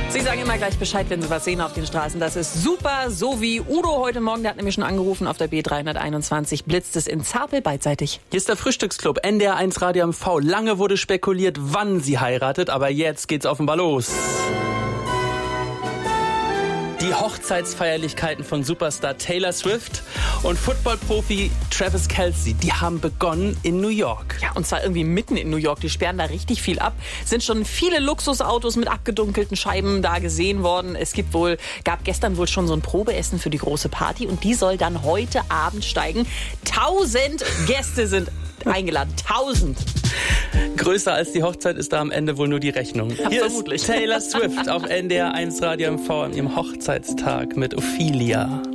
Sie sagen immer gleich Bescheid, wenn Sie was sehen auf den Straßen. Das ist super, so wie Udo heute Morgen, der hat nämlich schon angerufen auf der B321, blitzt es in Zapel beidseitig. Hier ist der Frühstücksclub, NDR1 Radio MV. Lange wurde spekuliert, wann sie heiratet, aber jetzt geht's offenbar los. Die Hochzeitsfeierlichkeiten von Superstar Taylor Swift und Footballprofi Travis Kelce, die haben begonnen in New York. Ja, und zwar irgendwie mitten in New York. Die sperren da richtig viel ab. Sind schon viele Luxusautos mit abgedunkelten Scheiben da gesehen worden. Gab gestern wohl schon so ein Probeessen für die große Party und die soll dann heute Abend steigen. 1000 Gäste sind eingeladen. 1000. Größer als die Hochzeit ist da am Ende wohl nur die Rechnung. Ja, Hier vermutlich. ist Taylor Swift auf NDR1 Radio MV an ihrem Hochzeitstag mit Ophelia.